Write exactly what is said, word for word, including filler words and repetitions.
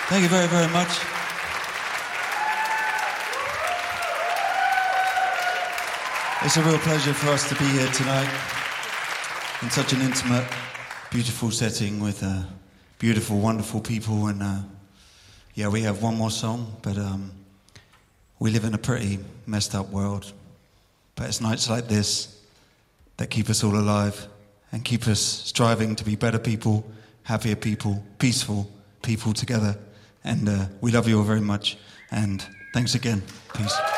Thank you very, very much. It's a real pleasure for us to be here tonight in such an intimate, beautiful setting with uh, beautiful, wonderful people. And uh, yeah, we have one more song, but um, we live in a pretty messed up world. But it's nights like this that keep us all alive and keep us striving to be better people, happier people, peaceful people together. And uh, we love you all very much. And thanks again. Peace.